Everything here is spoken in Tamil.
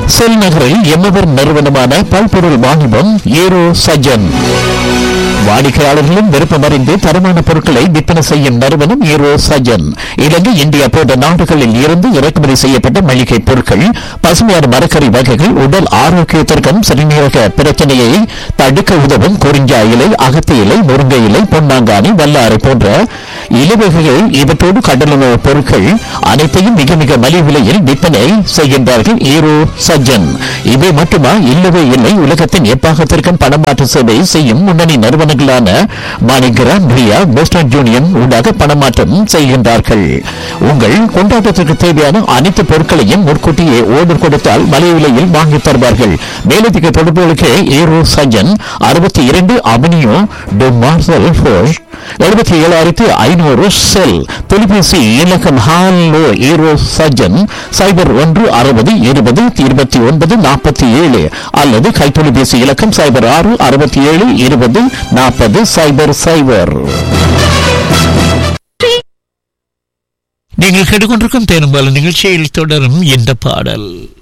செல் நகரில் எம்மவர் நிறுவனமான பல்பொருள் வாணிபம் ஏரோ சஜன். வாடிக்கையாளர்களின் விருப்பமறிந்து தரமான பொருட்களை விற்பனை செய்யும் நிறுவனம் ஏரோ சஜன். இலங்கை, இந்தியா போன்ற நாடுகளில் இருந்து இறக்குமதி செய்யப்பட்ட மளிகை பொருட்கள், பசுமையான மரக்கறி வகைகள், உடல் ஆரோக்கியத்திற்கும் சிறுநீரக பிரச்சனையை தடுக்க உதவும் குறிஞ்சா இலை, அகத்தி இலை, முருங்கை இலை, பொன்னாங்கானி, வல்லாரை போன்ற இலவகைகள், இவற்றோடு கடலுணவு பொருட்கள் அனைத்தையும் மிக மிக மலிவு விலையில் விற்பனை செய்கின்றார்கள் ஏரோ சஜன். இவை மட்டுமா? இல்லவே இல்லை. உலகத்தின் எப்பாகத்திற்கும் பணமாற்று சேவை செய்யும் முன்னணி நிறுவனங்களான மாணிகிராம், ரியா, வெஸ்டர்ன் யூனியன் ஊடாக பணமாற்றம் செய்கின்றார்கள். உங்கள் கொண்டாட்டத்திற்கு தேவையான அனைத்து பொருட்களையும் முன்கூட்டியே ஓர்டர் கொடுத்தால் மலிவு விலையில் வாங்கி தருவார்கள். மேலதிக தொடர்புகளுக்கு aero Sajan 62 avenue to marshal force 77,500 செல். தொலைபேசி இலக்கம் ஹாலோ ஏரோ சஜன் 0160202947 அல்லது கைத்தொலைபேசி இலக்கம் 0667204000. நீங்கள் கேட்டுக்கொண்டிருக்கும் தேனும்பால நிகழ்ச்சியில் தொடரும் இந்த பாடல்.